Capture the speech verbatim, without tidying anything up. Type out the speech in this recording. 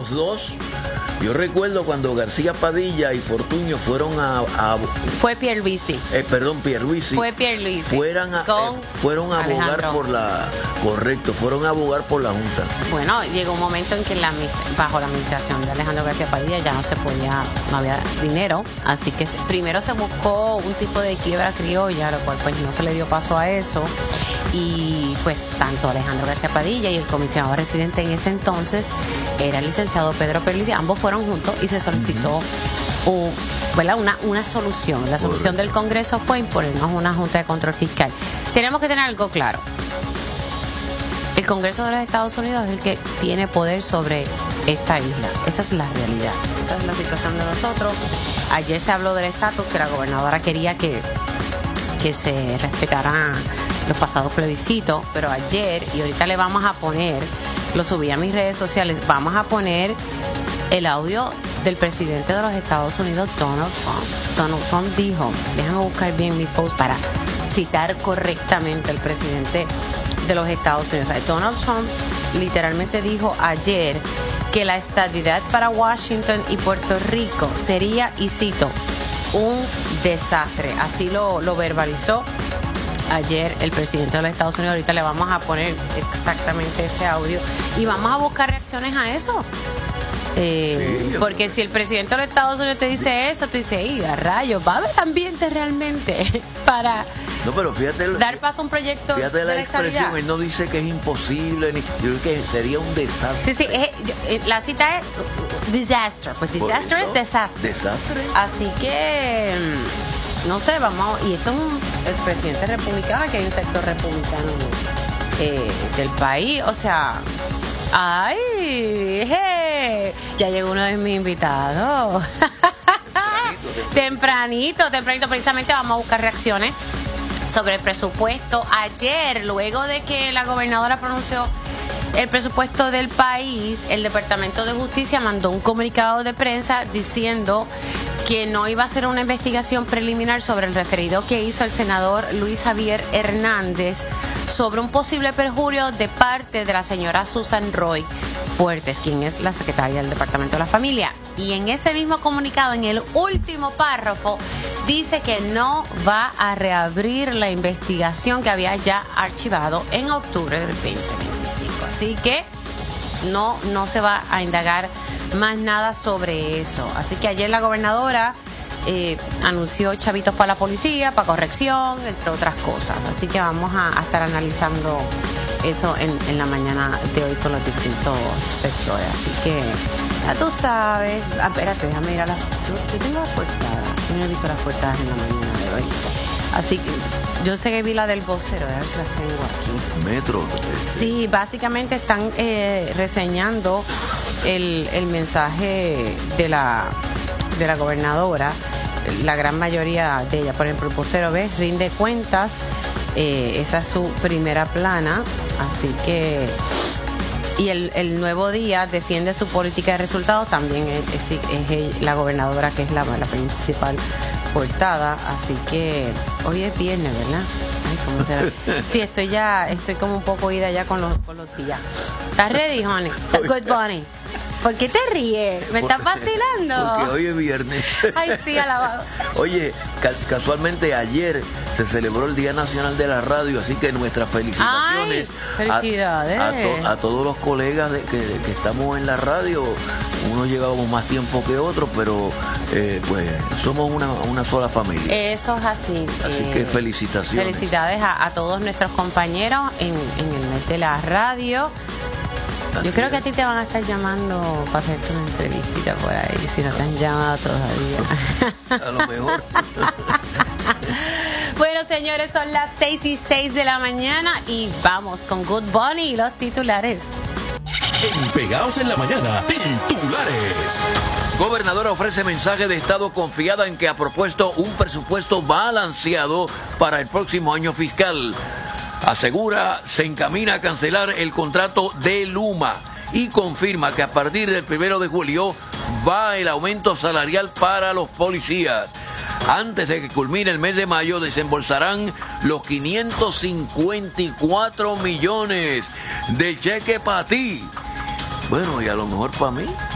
los dos. Yo recuerdo cuando García Padilla y Fortuño fueron a... a Fue Pierluisi. Eh, perdón, Pierluisi. Fue Pierluisi. Fueran a, con eh, fueron a abogar Alejandro. por la... Correcto, fueron a abogar por la Junta. Bueno, llegó un momento en que la, bajo la administración de Alejandro García Padilla ya no se podía, no había dinero, así que se, primero se buscó un tipo de quiebra criolla, lo cual pues no se le dio paso a eso, y pues tanto Alejandro García Padilla y el comisionado residente en ese entonces era el licenciado Pedro Pierluisi, ambos fueron juntos y se solicitó uh-huh. un, ¿verdad? Una, una solución. La solución Correcto. Del Congreso fue imponernos una Junta de Control Fiscal. Tenemos que tener algo claro. El Congreso de los Estados Unidos es el que tiene poder sobre esta isla. Esa es la realidad. Esa es la situación de nosotros. Ayer se habló del estatus, que la gobernadora quería que, que se respetaran los pasados plebiscitos, pero ayer, y ahorita le vamos a poner, lo subí a mis redes sociales, vamos a poner el audio del presidente de los Estados Unidos, Donald Trump. Donald Trump dijo, déjame buscar bien mi post para citar correctamente al presidente de los Estados Unidos. Donald Trump literalmente dijo ayer que la estadidad para Washington y Puerto Rico sería, y cito, un desastre. Así lo, lo verbalizó ayer el presidente de los Estados Unidos. Ahorita le vamos a poner exactamente ese audio y vamos a buscar reacciones a eso. Eh, sí, porque si el presidente de los Estados Unidos te dice eso, tú dices, ¡y a rayos! ¿Va a haber ambiente realmente para no, pero fíjate, dar paso a un proyecto fíjate de la, la expresión, estabilidad? Él no dice que es imposible, ni, yo creo que sería un desastre. Sí, sí, es, yo, la cita es disaster, pues disaster es desastre. Desastre. Así que, no sé, vamos, y esto es un, el presidente republicano, que hay un sector republicano eh, del país, o sea... ¡Ay! Hey, ya llegó uno de mis invitados. Tempranito, tempranito, tempranito. Precisamente vamos a buscar reacciones sobre el presupuesto. Ayer, luego de que la gobernadora pronunció el presupuesto del país, el Departamento de Justicia mandó un comunicado de prensa diciendo que no iba a hacer una investigación preliminar sobre el referido que hizo el senador Luis Javier Hernández sobre un posible perjurio de parte de la señora Susan Roy Fuertes, quien es la secretaria del Departamento de la Familia. Y en ese mismo comunicado, en el último párrafo, dice que no va a reabrir la investigación que había ya archivado en octubre del veinte veinticinco. Así que no, no se va a indagar más nada sobre eso. Así que ayer la gobernadora eh, anunció chavitos para la policía, para corrección, entre otras cosas. Así que vamos a, a estar analizando eso en, en la mañana de hoy con los distintos sectores. Así que ya tú sabes. Ah, espérate, déjame ir a las... Yo tengo las portadas. Yo no he visto las portadas en la mañana de hoy. Así que yo sé que vi la del vocero, a ver si las tengo aquí. Metro. Sí, básicamente están eh, reseñando el, el mensaje de la, de la gobernadora. La gran mayoría de ella, por ejemplo, el vocero, ¿ves? Rinde cuentas. Eh, esa es su primera plana. Así que... Y el, el Nuevo Día defiende su política de resultados. También es, es, es ella, la gobernadora, que es la, la principal portada. Así que hoy es viernes, ¿verdad? Ay, ¿cómo será? Sí, estoy ya, estoy como un poco ida ya con los, con los días. ¿Estás ready, honey? Good Bunny. ¿Por qué te ríes? ¿Me estás vacilando? Porque hoy es viernes. Ay, sí, alabado. Oye, ca- casualmente ayer se celebró el Día Nacional de la Radio, así que nuestras felicitaciones. Ay, felicidades. A, a, to- a todos los colegas de, que, que estamos en la radio. Unos llevamos más tiempo que otros, pero eh, pues somos una, una sola familia. Eso es así. Así eh, que felicitaciones. Felicidades a, a todos nuestros compañeros en, en el mes de la radio. Yo Así creo es. que a ti te van a estar llamando para hacerte una entrevistita por ahí, si no te han llamado todavía. A lo mejor. Bueno, señores, son las seis y seis de la mañana y vamos con Good Bunny y los titulares. En Pegados en la Mañana, titulares. Gobernadora ofrece mensaje de Estado confiada en que ha propuesto un presupuesto balanceado para el próximo año fiscal. Asegura se encamina a cancelar el contrato de Luma y confirma que a partir del primero de julio va el aumento salarial para los policías. Antes de que culmine el mes de mayo desembolsarán los quinientos cincuenta y cuatro millones de cheque para ti. Bueno, y a lo mejor para mí.